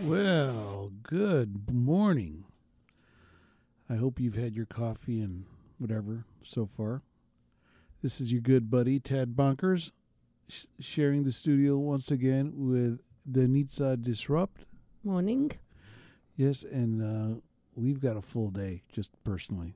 Well, good morning. I hope you've had your coffee and whatever so far. This is your good buddy, Tad Bonkers, sharing the studio once again with Danitza Disrupt. Morning. Yes, and we've got a full day, just personally.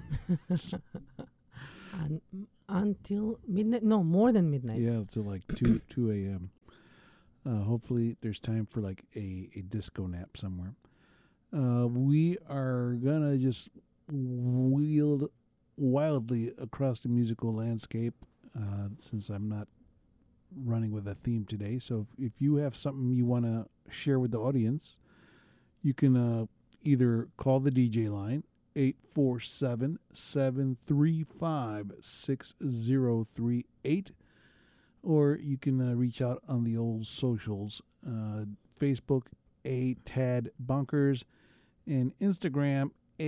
Until midnight? No, more than midnight. Yeah, until like 2 a.m. Hopefully there's time for like a disco nap somewhere. We are going to just wield wildly across the musical landscape since I'm not running with a theme today. So if you have something you want to share with the audience, you can either call the DJ line, 847-735-6038, or you can reach out on the old socials, Facebook, @Tad Bonkers, and Instagram,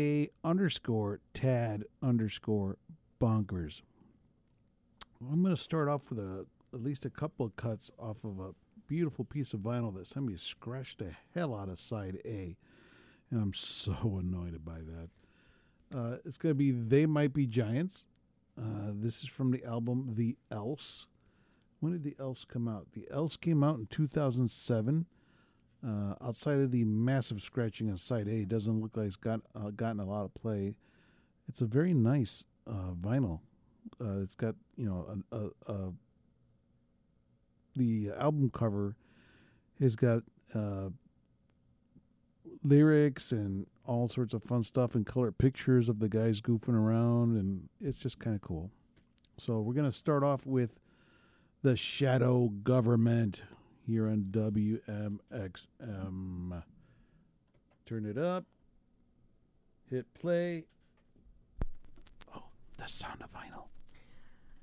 _Tad_Bonkers. I'm going to start off with at least a couple of cuts off of a beautiful piece of vinyl that somebody scratched the hell out of side A, and I'm so annoyed by that. It's going to be They Might Be Giants. This is from the album The Else. When did The Else come out? The Else came out in 2007. Outside of the massive scratching on side A, it doesn't look like it's gotten a lot of play. It's a very nice vinyl. It's got, the album cover has got lyrics and all sorts of fun stuff and colored pictures of the guys goofing around, and it's just kind of cool. So we're going to start off with The Shadow Government here on WMXM. Turn it up. Hit play. Oh, the sound of vinyl.